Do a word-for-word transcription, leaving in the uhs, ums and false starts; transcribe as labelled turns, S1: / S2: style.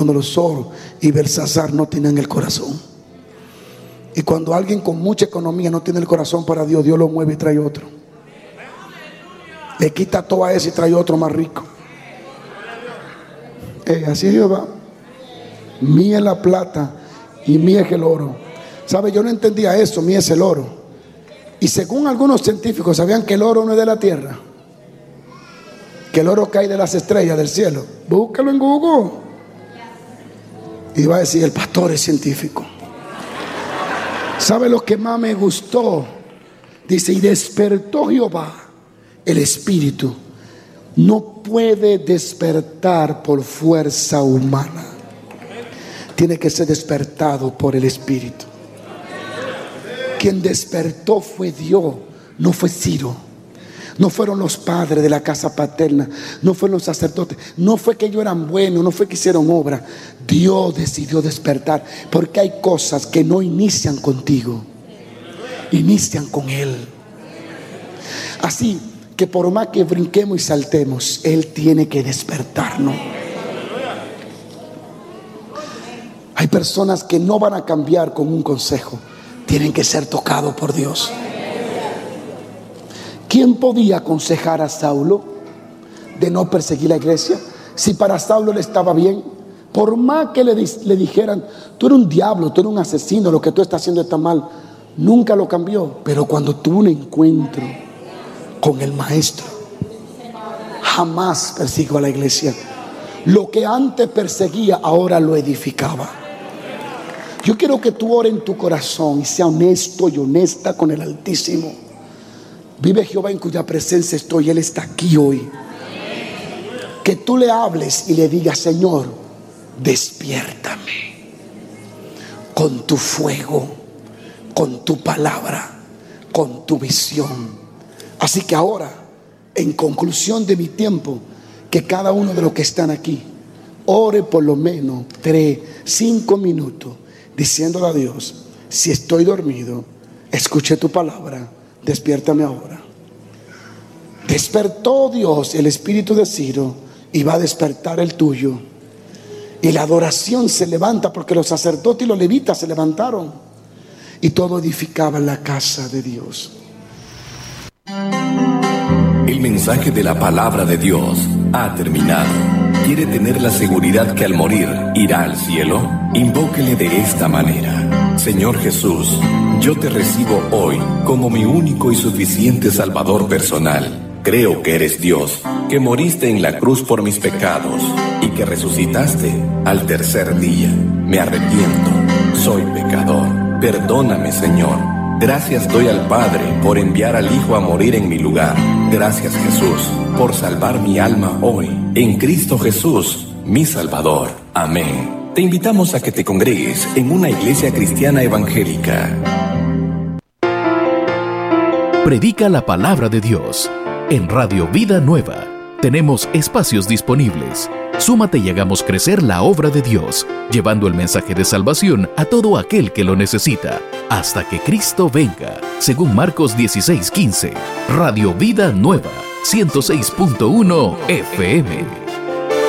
S1: Nabucodonosor y Belsasar no tenían el corazón. Y cuando alguien con mucha economía no tiene el corazón para Dios, Dios lo mueve y trae otro. Le quita todo a ese y trae otro más rico. Eh, así es Jehová. Mía es la plata y mía es el oro. ¿Sabe? Yo no entendía eso. Mía es el oro. Y según algunos científicos, ¿sabían que el oro no es de la tierra? Que el oro cae de las estrellas del cielo. Búscalo en Google. Y va a decir, el pastor es científico. ¿Sabe lo que más me gustó? Dice, y despertó Jehová el espíritu. No puede despertar por fuerza humana. Tiene que ser despertado por el espíritu. Quien despertó fue Dios, no fue Ciro. No fueron los padres de la casa paterna, no fueron los sacerdotes, no fue que ellos eran buenos, no fue que hicieron obra. Dios decidió despertar, porque hay cosas que no inician contigo, inician con Él. Así que por más que brinquemos y saltemos, Él tiene que despertarnos. Hay personas que no van a cambiar con un consejo, tienen que ser tocados por Dios. ¿Quién podía aconsejar a Saulo de no perseguir la iglesia? Si para Saulo le estaba bien, por más que le, le dijeran, tú eres un diablo, tú eres un asesino, lo que tú estás haciendo está mal, nunca lo cambió. Pero cuando tuvo un encuentro con el maestro, jamás persiguió a la iglesia. Lo que antes perseguía, ahora lo edificaba. Yo quiero que tú ores en tu corazón y sea honesto y honesta con el Altísimo. Vive Jehová en cuya presencia estoy, Él está aquí hoy. Que tú le hables y le digas, Señor, despiértame con tu fuego, con tu palabra, con tu visión. Así que ahora, en conclusión de mi tiempo, que cada uno de los que están aquí ore por lo menos tres, cinco minutos diciéndole a Dios, si estoy dormido, escuché tu palabra, despiértame ahora. Despertó Dios el espíritu de Ciro y va a despertar el tuyo. Y la adoración se levanta, porque los sacerdotes y los levitas se levantaron y todo edificaba la casa de Dios.
S2: El mensaje de la palabra de Dios ha terminado. ¿Quiere tener la seguridad que al morir irá al cielo? Invóquele de esta manera: Señor Jesús, yo te recibo hoy como mi único y suficiente Salvador personal. Creo que eres Dios, que moriste en la cruz por mis pecados y que resucitaste al tercer día. Me arrepiento, soy pecador. Perdóname, Señor. Gracias doy al Padre por enviar al Hijo a morir en mi lugar. Gracias, Jesús, por salvar mi alma hoy. En Cristo Jesús, mi Salvador. Amén. Te invitamos a que te congregues en una iglesia cristiana evangélica.
S3: Predica la palabra de Dios. En Radio Vida Nueva tenemos espacios disponibles. Súmate y hagamos crecer la obra de Dios, llevando el mensaje de salvación a todo aquel que lo necesita, hasta que Cristo venga, según Marcos dieciséis quince. Radio Vida Nueva, ciento seis punto uno F M.